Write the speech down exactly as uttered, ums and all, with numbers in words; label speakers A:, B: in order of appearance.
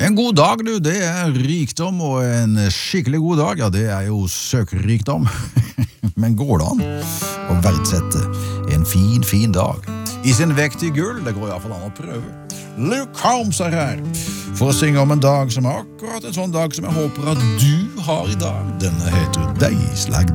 A: En god dag, du, det er rikdom, og en skikkelig god dag, ja, det er jo søkerrikdom. Men går det an å verdsette en fin, fin dag? I sin vekt i gull, det går i hvert fall an å prøve. Luke Combs er her for å synge om en dag som er akkurat en sånn dag som jeg håper at du har i dag. Denne heter Days Like